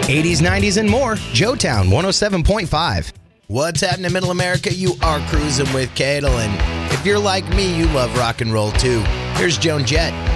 80s, 90s, and more. Joetown 107.5. What's happening, Middle America? You are cruising with Cadel, and if you're like me, you love rock and roll too. Here's Joan Jett.